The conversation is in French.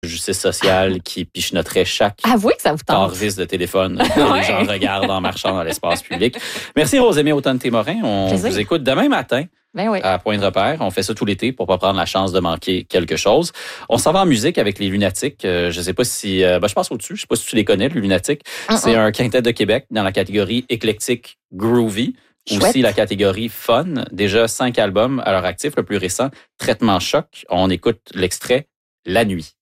justice sociale qui pichenoterait chaque Avouez que ça vous tente. pare-vis de téléphone que les gens regardent en marchant dans l'espace public. Merci Rosémie Automne-Témorin. On Plaisir. vous écoute demain matin Ben oui. à Point de repère. On fait ça tout l'été pour pas prendre la chance de manquer quelque chose. On s'en va en musique avec les Lunatiques. Je sais pas si... je passe au-dessus. Je sais pas si tu les connais, les Lunatiques. C'est un quintet de Québec dans la catégorie éclectique groovy. Chouette. Aussi la catégorie fun. Déjà 5 albums à leur actif. Le plus récent, Traitement Choc. On écoute l'extrait La Nuit.